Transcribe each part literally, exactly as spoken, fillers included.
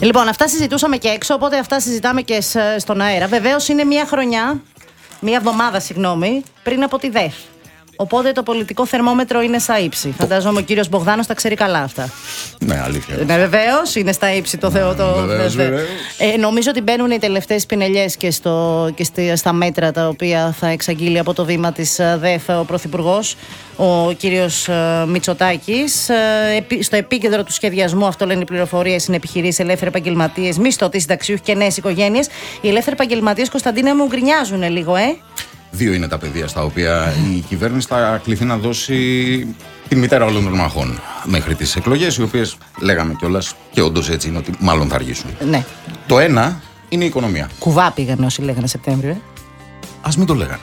Λοιπόν, αυτά συζητούσαμε και έξω, οπότε αυτά συζητάμε και στον αέρα. Βεβαίως είναι μια χρονιά, μια εβδομάδα, συγγνώμη, πριν από τη ΔΕΘ. Οπότε το πολιτικό θερμόμετρο είναι στα ύψη. Φαντάζομαι ο κύριος Μπογδάνος τα ξέρει καλά αυτά. Ναι, αλήθεια. Ναι, βεβαίως, είναι στα ύψη το Θεό. Το... Βεβαίως, βεβαίως. Ε, νομίζω ότι μπαίνουν οι τελευταίες πινελιές και, στο, και στη, στα μέτρα τα οποία θα εξαγγείλει από το βήμα της ΔΕΘ ο Πρωθυπουργός, ο κύριος Μητσοτάκης. Στο επίκεντρο του σχεδιασμού, αυτό λένε οι πληροφορίες, είναι επιχειρήσεις, ελεύθεροι επαγγελματίες, μισθωτοί, συνταξιούχοι και νέες οικογένειες. Οι ελεύθεροι επαγγελματίες, Κωνσταντίνα μου, γκρινιάζουν λίγο, ε. Δύο είναι τα πεδία στα οποία η κυβέρνηση θα κληθεί να δώσει τη μητέρα όλων των μαχών μέχρι τις εκλογές, οι οποίες λέγαμε κιόλας και όντως έτσι είναι ότι μάλλον θα αργήσουν. Ναι. Το ένα είναι η οικονομία. Κουβά πήγανε όσοι λέγανε Σεπτέμβριο, ε. Ας μην το λέγανε.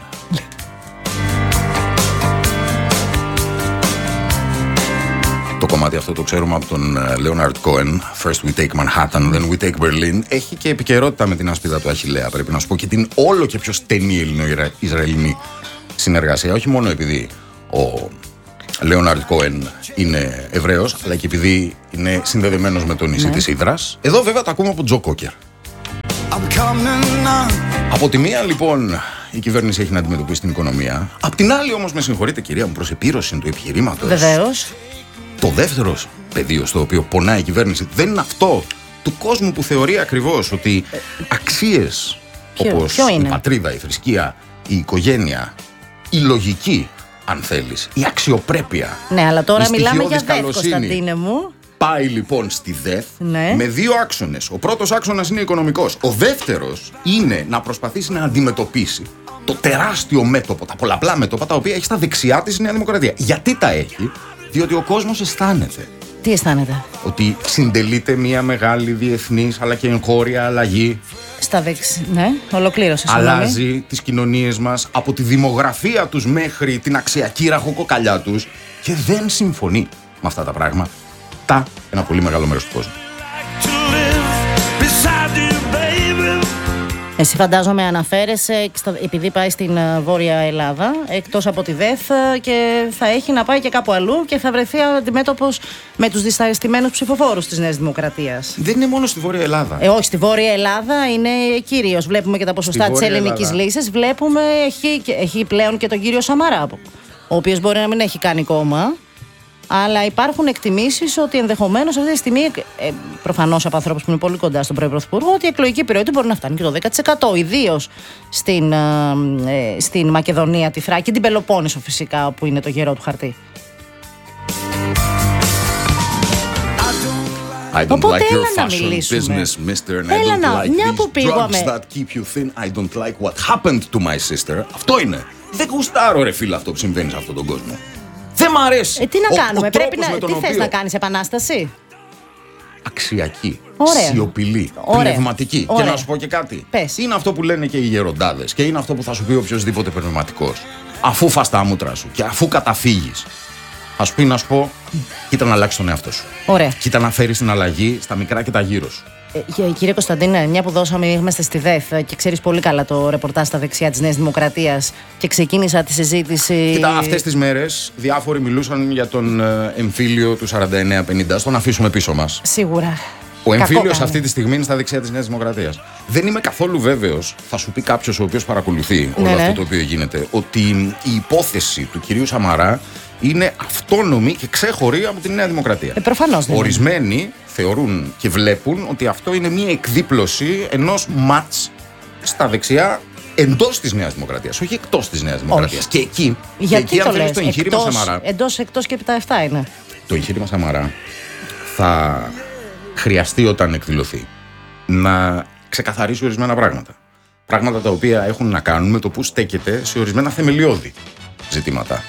Το κομμάτι αυτό το ξέρουμε από τον Λέοναρντ Κόεν. First we take Manhattan, then we take Berlin. Έχει και επικαιρότητα με την άσπιδα του Αχιλλέα, πρέπει να σου πω, και την όλο και πιο στενή ελληνο-ισραηλινή συνεργασία. Όχι μόνο επειδή ο Λέοναρντ Κόεν είναι Εβραίος, αλλά και επειδή είναι συνδεδεμένος με το νησί ναι. της Ύδρας. Εδώ βέβαια τα ακούμε από Τζο Κόκερ. Από τη μία λοιπόν η κυβέρνηση έχει να αντιμετωπίσει την οικονομία. Απ' την άλλη όμως, με συγχωρείτε κυρία μου, προς επίρρωση του επιχειρήματος. Βεβαίως. Το δεύτερο πεδίο στο οποίο πονάει η κυβέρνηση δεν είναι αυτό του κόσμου που θεωρεί ακριβώς ότι αξίες ποιο, όπως ποιο η πατρίδα, η θρησκεία, η οικογένεια, η λογική, αν θέλεις, η αξιοπρέπεια. Ναι, αλλά τώρα μιλάμε για ΔΕΘ, Κωνσταντίνε μου. Πάει λοιπόν στη ΔΕΘ ναι. με δύο άξονες. Ο πρώτος άξονας είναι οικονομικός. Ο δεύτερος είναι να προσπαθήσει να αντιμετωπίσει το τεράστιο μέτωπο, τα πολλαπλά μέτωπα τα οποία έχει στα δεξιά της η Νέα Δημοκρατία. Γιατί τα έχει? Διότι ο κόσμος αισθάνεται. Τι αισθάνεται? Ότι συντελείται μια μεγάλη διεθνής αλλά και εγχώρια αλλαγή. Στα δεξιά, ναι, ολοκλήρωσε. Αλλάζει τις κοινωνίες μας από τη δημογραφία τους μέχρι την αξιακή ραχοκοκαλιά τους και δεν συμφωνεί με αυτά τα πράγματα ένα πολύ μεγάλο μέρος του κόσμου. Εσύ φαντάζομαι αναφέρεσαι επειδή πάει στην Βόρεια Ελλάδα, εκτός από τη ΔΕΘ, και θα έχει να πάει και κάπου αλλού και θα βρεθεί αντιμέτωπος με τους δυσαρεστημένους ψηφοφόρους της Νέας Δημοκρατίας. Δεν είναι μόνο στη Βόρεια Ελλάδα. Ε, όχι, στη Βόρεια Ελλάδα είναι κύριος. Βλέπουμε και τα ποσοστά της ελληνικής λύσης. Βλέπουμε έχει, έχει πλέον και τον κύριο Σαμαρά, ο οποίος μπορεί να μην έχει κάνει κόμμα. Αλλά υπάρχουν εκτιμήσεις ότι ενδεχομένως αυτή τη στιγμή, ε, προφανώς από ανθρώπους που είναι πολύ κοντά στον πρώην Πρωθυπουργό, ότι η εκλογική επιρροή του μπορεί να φτάνει και το δέκα τοις εκατό. Ιδίως στην, ε, στην Μακεδονία, τη Θράκη και την Πελοπόννησο φυσικά, όπου είναι το γερό του χαρτί. I don't Οπότε like έλα your να fashion μιλήσουμε. business, mister, and Έλα I don't να, like μια these που πήγαμε. drugs that keep you thin. I don't like what happened to my sister. Αυτό είναι. Δεν γουστάρω ρε φίλε αυτό που συμβαίνει σε αυτόν τον κόσμο. Δεν μ' αρέσει. Ε, τι να ο, κάνουμε, ο πρέπει να. Τι οποίο... θες να κάνεις, επανάσταση? Αξιακή, ωραία. Σιωπηλή, ωραία. πνευματική. Ωραία. Και να σου πω και κάτι. Πες. Είναι αυτό που λένε και οι γεροντάδες και είναι αυτό που θα σου πει οποιοδήποτε πνευματικός. Αφού φας τα μούτρα σου και αφού καταφύγεις, θα σου πει να σου πω, κοίτα να αλλάξεις τον εαυτό σου. Ωραία. Κοίτα να φέρεις την αλλαγή στα μικρά και τα γύρω σου. Ε, κύριε Κωνσταντίνε, μια που δώσαμε, είμαστε στη ΔΕΘ και ξέρεις πολύ καλά το ρεπορτάζ στα δεξιά της Νέας Δημοκρατίας και ξεκίνησα τη συζήτηση. Κοίτα, αυτές τις μέρες διάφοροι μιλούσαν για τον εμφύλιο του σαράντα εννέα πενήντα. Στον αφήσουμε πίσω μας. Σίγουρα. Ο εμφύλιος αυτή τη στιγμή είναι στα δεξιά της Νέας Δημοκρατίας. Δεν είμαι καθόλου βέβαιος, θα σου πει κάποιος ο οποίος παρακολουθεί όλο ναι, αυτό ναι. το οποίο γίνεται, ότι η υπόθεση του κυρίου Σαμαρά είναι αυτόνομη και ξέχωρη από τη Νέα Δημοκρατία. Ε, προφανώς δεν Ορισμένοι είναι. θεωρούν και βλέπουν ότι αυτό είναι μια εκδίπλωση ενός ματς στα δεξιά εντός της Νέας Δημοκρατίας, όχι εκτός της Νέας Δημοκρατίας. Και εκεί, γιατί και εκεί το αν θέλεις, λες, το εγχείρημα εκτός, Σαμαρά. Εντός, εκτός και τα εφτά είναι. Το εγχείρημα Σαμαρά θα χρειαστεί όταν εκδηλωθεί να ξεκαθαρίσει ορισμένα πράγματα. Πράγματα τα οποία έχουν να κάνουν με το που στέκεται σε ορισμένα θεμελιώδη ζητήματα.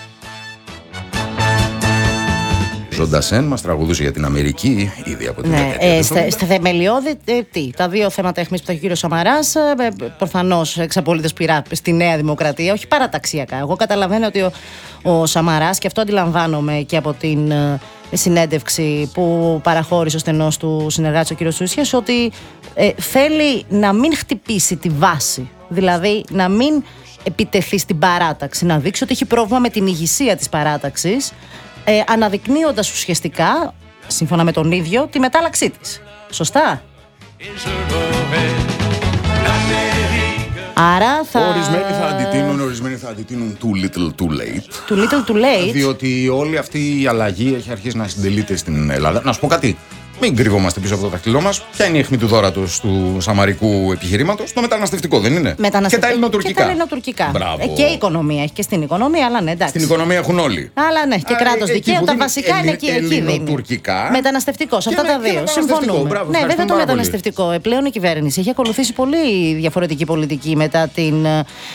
Ζοντασέν μας τραγουδούσε για την Αμερική ήδη από την ναι, δεκαετία. Ε, στα, στα θεμελιώδη, ε, τι, τα δύο θέματα έχουμε πει από τον κύριο Σαμαράς, ε, προφανώς εξ απολύτως πειρά στη Νέα Δημοκρατία, όχι παραταξιακά. Εγώ καταλαβαίνω ότι ο, ο Σαμαράς, και αυτό αντιλαμβάνομαι και από την ε, συνέντευξη που παραχώρησε ο στενός του συνεργάτης ο κύριος Τσούσιας, ότι ε, θέλει να μην χτυπήσει τη βάση, δηλαδή να μην επιτεθεί στην παράταξη, να δείξει ότι έχει πρόβλημα με την ηγεσία της παράταξης, Ε, αναδεικνύοντας ουσιαστικά, σύμφωνα με τον ίδιο, τη μετάλλαξή της. Σωστά? Άρα θα... Ορισμένοι θα αντιτείνουν, ορισμένοι θα αντιτείνουν too little too late. Too little too late. Διότι όλη αυτή η αλλαγή έχει αρχίσει να συντελείται στην Ελλάδα. Να σου πω κάτι. Μην κρυβόμαστε πίσω από το δάχτυλό μας. Ποια είναι η αιχμή του δόρατος του σαμαρικού επιχειρήματος? Το μεταναστευτικό, δεν είναι? Μεταναστευτικό. Και τα ελληνοτουρκικά. Και τα ελληνοτουρκικά. Ε, και η οικονομία. Έχει και στην οικονομία, αλλά ναι, εντάξει. Στην οικονομία έχουν όλοι. Αλλά ναι, και κράτος δικαίου. Τα βασικά είναι εκεί. Εκεί δίνει. Μεταναστευτικό, σε αυτά τα δύο. Συμφωνούμε. Μπράβο, ναι, βέβαια το μεταναστευτικό. Ε, πλέον η κυβέρνηση έχει ακολουθήσει πολύ διαφορετική πολιτική μετά την,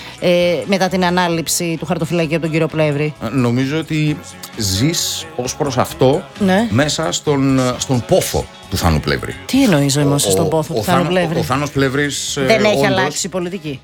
ε, μετά την ανάληψη του χαρτοφυλακίου από τον κύριο Πλεύρη. Νομίζω ότι ζεις ως προς αυτό ναι. μέσα στον, στον πόθο του Θάνου Πλεύρη. Τι εννοείς ο στον πόθο του Θάνου Πλεύρη? Ο, ο Θάνος Πλεύρης δεν ε, έχει όντως, αλλάξει η πολιτική.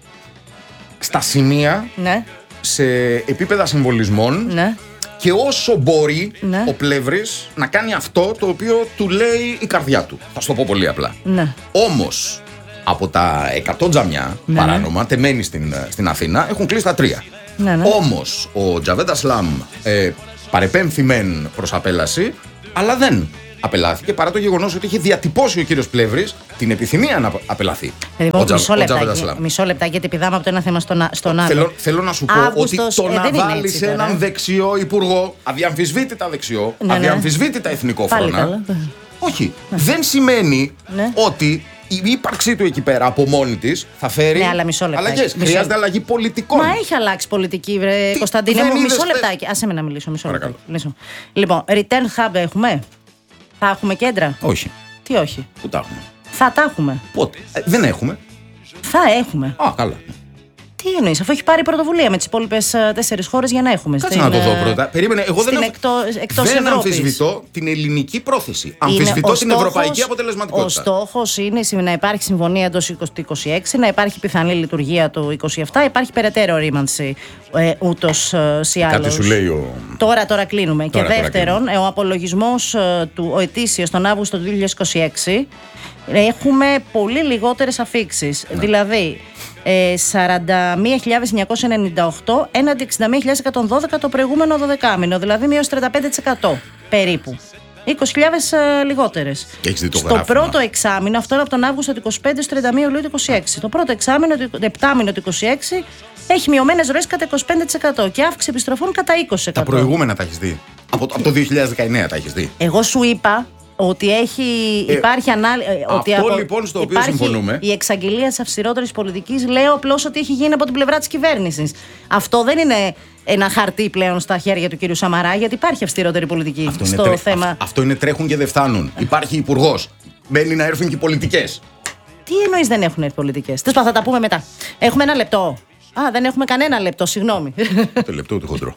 Στα σημεία, ναι. σε επίπεδα συμβολισμών ναι. και όσο μπορεί ναι. ο Πλεύρης να κάνει αυτό το οποίο του λέει η καρδιά του. Θα σου το πω πολύ απλά. Ναι. Όμως από τα εκατό τζαμιά ναι. παράνομα τεμένοι στην, στην Αθήνα έχουν κλείσει τα τρία. Ναι, ναι. Όμως ο Τζαβέντ Ασλάμ ε, παρεπέμφθη μεν προς απέλαση, αλλά δεν απελάθηκε παρά το γεγονός ότι είχε διατυπώσει ο κύριος Πλεύρης την επιθυμία να απελαθεί. Λοιπόν, ο Τζα, μισό, λεπτάκι, μισό λεπτάκι, γιατί πηδάμε από το ένα θέμα στον, στον άλλο. Θέλω, θέλω να σου πω Αύγουστος, ότι το ε, να βάλεις έναν τώρα. δεξιό υπουργό, αδιαμφισβήτητα δεξιό, ναι, αδιαμφισβήτητα ναι. εθνικόφρονα, όχι, ναι. δεν σημαίνει ναι. ότι η ύπαρξή του εκεί πέρα από μόνη της θα φέρει ναι, αλλαγές. Χρειάζεται αλλαγή πολιτικών. Μα έχει αλλάξει πολιτική, βρε Τι, Κωνσταντίνε μου. Μισό θε... λεπτάκι. Άσε με να μιλήσω. Μισό λεπτάκι. Λοιπόν, return hub έχουμε. Θα έχουμε κέντρα. Όχι. Τι όχι? Πού τα έχουμε? Θα τα έχουμε. Πότε? Ε, δεν έχουμε. Θα έχουμε. Α, καλά. Τι εννοείς, αφού έχει πάρει πρωτοβουλία με τις υπόλοιπες τέσσερις χώρες για να έχουμε. Κάτσε στην, να το δω πρώτα. Περίμενε, εγώ δεν, εκτό, εκτός δεν αμφισβητώ την ελληνική πρόθεση. Αμφισβητώ την στόχος, ευρωπαϊκή αποτελεσματικότητα. Ο στόχος είναι να υπάρχει συμφωνία εντός του είκοσι έξι, να υπάρχει πιθανή λειτουργία του είκοσι επτά, υπάρχει περαιτέρω ρήμανση ε, ούτως ε, ή άλλως. Κάτι σου λέει ο... Τώρα, τώρα κλείνουμε. Τώρα, και δεύτερον, τώρα ο απολογισμός ε, του ο ετήσιος τον Αύγουστο του δύο χιλιάδες είκοσι έξι έχουμε πολύ λιγότερες αφίξεις. Ναι. Δηλαδή, ε, σαράντα μία χιλιάδες εννιακόσια ενενήντα οκτώ έναντι εξήντα μία χιλιάδες εκατόν δώδεκα το προηγούμενο δωδεκάμηνο, δηλαδή μείωση τριάντα πέντε τοις εκατό περίπου. είκοσι χιλιάδες ε, λιγότερες. Στο πρώτο εξάμηνο, αυτό είναι από τον Αύγουστο του είκοσι πέντε στο τριάντα μία Ιουλίου του είκοσι έξι. Το πρώτο εξάμηνο, το επτάμηνο του είκοσι έξι έχει μειωμένες ροές κατά είκοσι πέντε τοις εκατό και αύξηση επιστροφών κατά είκοσι τοις εκατό. Τα προηγούμενα τα έχεις δει. Από, από το δύο χιλιάδες δεκαεννέα τα έχεις δει. Εγώ σου είπα ότι έχει, ε, υπάρχει ανάλυση. Αυτό από, λοιπόν στο οποίο συμφωνούμε. Η εξαγγελία της αυστηρότερης πολιτικής, λέω απλώς ότι έχει γίνει από την πλευρά της κυβέρνησης. Αυτό δεν είναι ένα χαρτί πλέον στα χέρια του κύριου Σαμαρά, γιατί υπάρχει αυστηρότερη πολιτική αυτό στο τρέ... θέμα. Α, αυτό είναι τρέχουν και δεν φτάνουν. Υπάρχει υπουργός. Μένει να έρθουν και οι πολιτικές. Τι εννοείς δεν έχουν έρθει πολιτικές? Τέλος πάντων, θα τα πούμε μετά. Έχουμε ένα λεπτό. Α, δεν έχουμε κανένα λεπτό, συγγνώμη. Το λεπτό του χοντρό.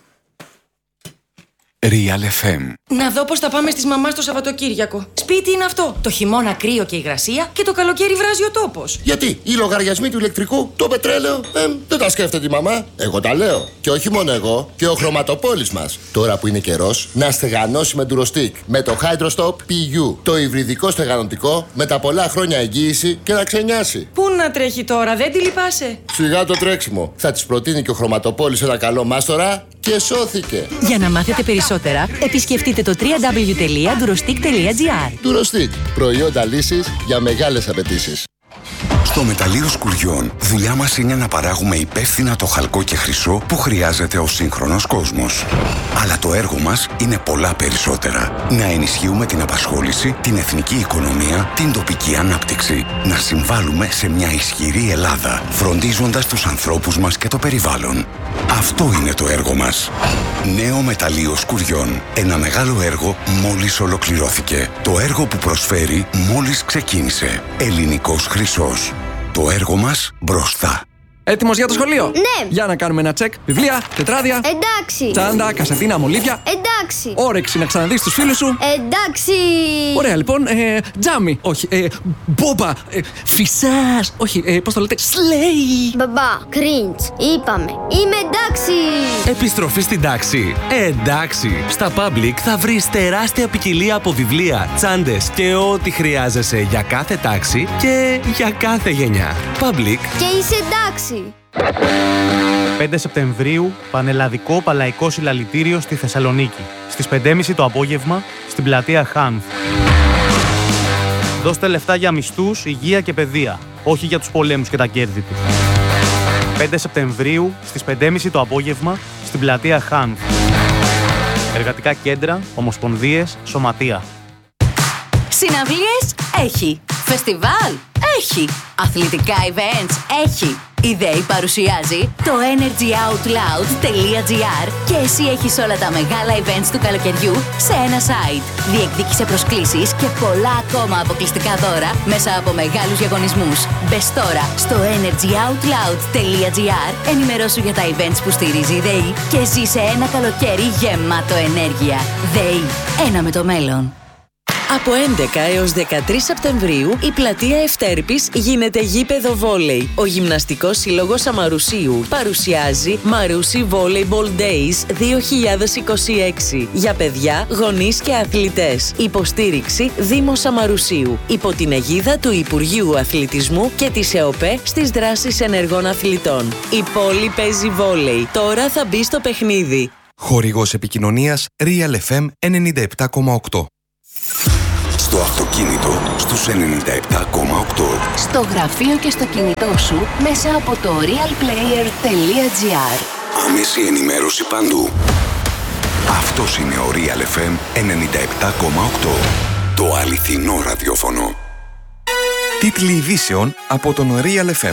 Real εφ εμ. Να δω πώς θα πάμε στις μαμάς το Σαββατοκύριακο. Σπίτι είναι αυτό. Το χειμώνα κρύο και υγρασία και το καλοκαίρι βράζει ο τόπος. Γιατί οι λογαριασμοί του ηλεκτρικού, το πετρέλαιο, ε, δεν τα σκέφτεται η μαμά. Εγώ τα λέω. Και όχι μόνο εγώ, και ο χρωματοπόλης μας. Τώρα που είναι καιρός, να στεγανώσει με ντουροστίκ. Με το HydroStop πι γιου. Το υβριδικό στεγανωτικό με τα πολλά χρόνια εγγύηση και να ξενιάσει. Πού να τρέχει τώρα, δεν τη λυπάσαι? Σιγά το τρέξιμο. Θα της προτείνει και ο χρωματοπόλης ένα καλό μάστορα και σώθηκε. Για να μάθετε περισσότερα, επισκεφτείτε το double-u double-u double-u τελεία durostik τελεία gr. Durostik. Προϊόντα λύσης για μεγάλες απαιτήσεις. Στο μεταλλείο Σκουριών, δουλειά μας είναι να παράγουμε υπεύθυνα το χαλκό και χρυσό που χρειάζεται ο σύγχρονος κόσμος. Αλλά το έργο μας είναι πολλά περισσότερα. Να ενισχύουμε την απασχόληση, την εθνική οικονομία, την τοπική ανάπτυξη. Να συμβάλλουμε σε μια ισχυρή Ελλάδα, φροντίζοντας τους ανθρώπους μας και το περιβάλλον. Αυτό είναι το έργο μας. Νέο μεταλλείο Σκουριών. Ένα μεγάλο έργο μόλις ολοκληρώθηκε. Το έργο που προσφέρει μόλις ξεκίνησε. Ελληνικός χρυσός. Το έργο μας μπροστά. Έτοιμος για το σχολείο? Ναι. Για να κάνουμε ένα τσεκ. Βιβλία, τετράδια. Εντάξει. Τσάντα, κασετίνα, μολύβια. Εντάξει. Όρεξη να ξαναδείς τους φίλους σου. Εντάξει. Ωραία, λοιπόν. Ε, τζάμι. Όχι. Ε, μπόμπα. Ε, φυσάς. Όχι. Ε, πώς το λέτε? Σλέι. Μπαμπά. Κριντς. Είπαμε. Είμαι εντάξει. Επιστροφή στην τάξη. Ε, εντάξει. Στα Public θα βρεις τεράστια ποικιλία από βιβλία, τσάντες και ό,τι χρειάζεσαι για κάθε τάξη και για κάθε γενιά. Public. Και είσαι εντάξει. πέντε Σεπτεμβρίου, πανελλαδικό παλαϊκό συλλαλητήριο στη Θεσσαλονίκη. Στις πέντε και μισή το απόγευμα, στην πλατεία Χάνθ. Δώστε λεφτά για μισθούς, υγεία και παιδεία, όχι για τους πολέμους και τα κέρδη του. πέντε Σεπτεμβρίου στις πέντε και μισή το απόγευμα στην πλατεία Χάνθ. Εργατικά κέντρα, ομοσπονδίες, σωματεία. Συναυλίες έχει. Φεστιβάλ έχει. Αθλητικά events έχει. Η ΔΕΗ παρουσιάζει το energy out loud τελεία τζι άρ και εσύ έχεις όλα τα μεγάλα events του καλοκαιριού σε ένα site. Διεκδίκησε προσκλήσεις και πολλά ακόμα αποκλειστικά δώρα μέσα από μεγάλους διαγωνισμούς. Μπες τώρα στο energy out loud τελεία τζι άρ, ενημερώσου για τα events που στηρίζει η ΔΕΗ και ζήσε ένα καλοκαίρι γεμάτο ενέργεια. ΔΕΗ, ένα με το μέλλον. Από έντεκα έως δεκατρείς Σεπτεμβρίου η πλατεία Ευτέρπης γίνεται γήπεδο βόλεϊ. Ο Γυμναστικός Σύλλογος Αμαρουσίου παρουσιάζει Marusi Volleyball Days δύο χιλιάδες είκοσι έξι για παιδιά, γονείς και αθλητές. Υποστήριξη Δήμος Αμαρουσίου υπό την αιγίδα του Υπουργείου Αθλητισμού και της ΕΟΠΕ στις δράσεις ενεργών αθλητών. Η πόλη παίζει βόλεϊ. Τώρα θα μπει στο παιχνίδι. Χορηγός επικοινωνίας Real εφ εμ ενενήντα επτά κόμμα οκτώ. Στο αυτοκίνητο στους ενενήντα επτά κόμμα οκτώ. Στο γραφείο και στο κινητό σου μέσα από το real player τελεία τζι άρ. Άμεση ενημέρωση παντού. Αυτός είναι ο Real εφ εμ ενενήντα επτά κόμμα οκτώ. Το αληθινό ραδιόφωνο. Τίτλοι ειδήσεων από τον Real εφ εμ.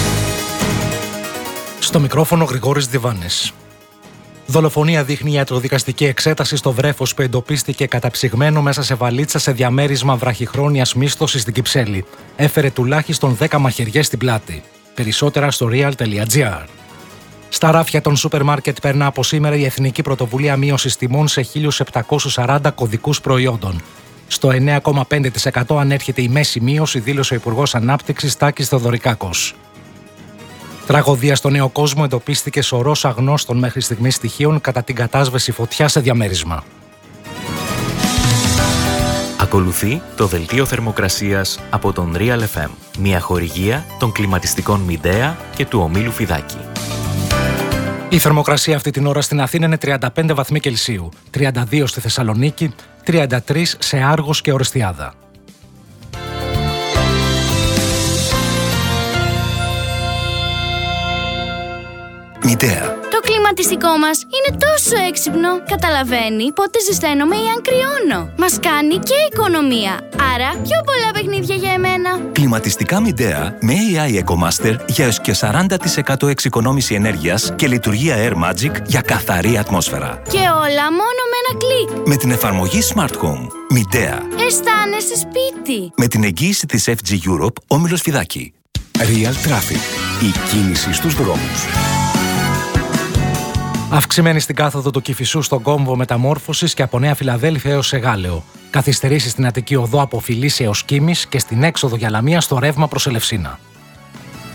Στο μικρόφωνο Γρηγόρης Διβάνης. Δολοφονία δείχνει η ιατροδικαστική εξέταση στο βρέφος που εντοπίστηκε καταψυγμένο μέσα σε βαλίτσα σε διαμέρισμα βραχυχρόνιας μίσθωσης στην Κυψέλη. Έφερε τουλάχιστον δέκα μαχαιριές στην πλάτη. Περισσότερα στο real τελεία τζι άρ. Στα ράφια των σούπερ μάρκετ περνά από σήμερα η Εθνική Πρωτοβουλία Μείωσης Τιμών σε χίλια επτακόσιους σαράντα κωδικούς προϊόντων. Στο εννέα κόμμα πέντε τοις εκατό ανέρχεται η μέση μείωση, δήλωσε ο Υπουργός Ανάπτυξης Τάκης Θεοδωρικάκος. Τραγωδία στο Νέο Κόσμο, εντοπίστηκε σωρός αγνώστων μέχρι στιγμής στοιχείων κατά την κατάσβεση φωτιά σε διαμέρισμα. Ακολουθεί το δελτίο θερμοκρασίας από τον Real εφ εμ, μια χορηγία των κλιματιστικών Μιντέα και του ομίλου Φιδάκη. Η θερμοκρασία αυτή την ώρα στην Αθήνα είναι τριάντα πέντε βαθμοί Κελσίου, τριάντα δύο στη Θεσσαλονίκη, τριάντα τρία σε Άργος και Ορεστιάδα. Μιντέα. Το κλιματιστικό μας είναι τόσο έξυπνο. Καταλαβαίνει πότε ζεσταίνομαι ή αν κρυώνω. Μας κάνει και οικονομία. Άρα πιο πολλά παιχνίδια για εμένα. Κλιματιστικά Μιντέα με έι άι EcoMaster για έως και σαράντα τοις εκατό εξοικονόμηση ενέργειας και λειτουργία Air Magic για καθαρή ατμόσφαιρα. Και όλα μόνο με ένα κλικ. Με την εφαρμογή Smart Home. Μιντέα. Αισθάνεσαι σπίτι. Με την εγγύηση της εφ τζι Europe, όμιλος Φιδάκη. Real Traffic. Η κίνηση στους δρόμους. Αυξημένη στην κάθοδο του Κηφισού στον κόμβο μεταμόρφωσης και από Νέα Φιλαδέλφια έως Εγάλεο. Καθυστερήσεις στην Αττική Οδό από Φιλίσσια έως Κίμης και στην έξοδο για Λαμία στο ρεύμα προς Ελευσίνα.